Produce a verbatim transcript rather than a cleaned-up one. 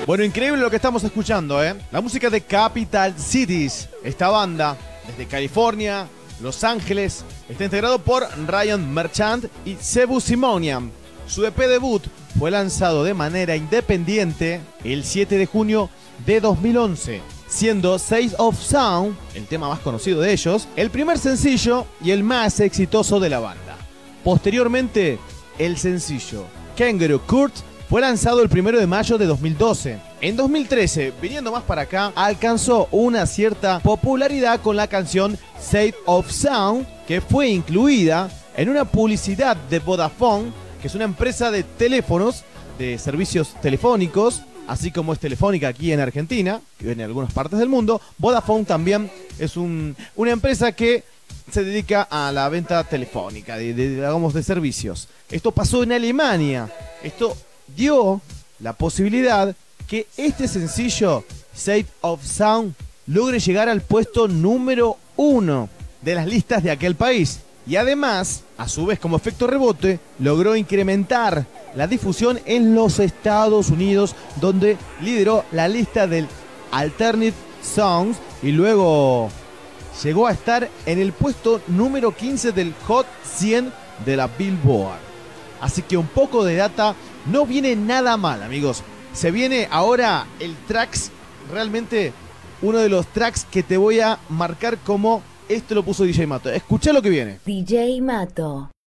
Bueno, increíble lo que estamos escuchando, ¿eh? La música de Capital Cities. Esta banda, desde California, Los Ángeles, está integrado por Ryan Merchant y Cebu Simonian. Su E P debut fue lanzado de manera independiente el siete de junio de dos mil once, siendo State of Sound, el tema más conocido de ellos, el primer sencillo y el más exitoso de la banda. Posteriormente, el sencillo Kangaroo Court fue lanzado el primero de mayo de dos mil doce. En dos mil trece, viniendo más para acá, alcanzó una cierta popularidad con la canción State of Sound, que fue incluida en una publicidad de Vodafone, que es una empresa de teléfonos, de servicios telefónicos, así como es Telefónica aquí en Argentina, y en algunas partes del mundo. Vodafone también es un, una empresa que se dedica a la venta telefónica, de, de, digamos, de servicios. Esto pasó en Alemania. Esto dio la posibilidad que este sencillo, State of Sound, logre llegar al puesto número uno de las listas de aquel país. Y además, a su vez como efecto rebote, logró incrementar la difusión en los Estados Unidos, donde lideró la lista del Alternative Songs y luego llegó a estar en el puesto número quince del Hot cien de la Billboard. Así que un poco de data no viene nada mal, amigos. Se viene ahora el tracks, realmente uno de los tracks que te voy a marcar como esto lo puso D J Mato. Escuchá lo que viene. D J Mato.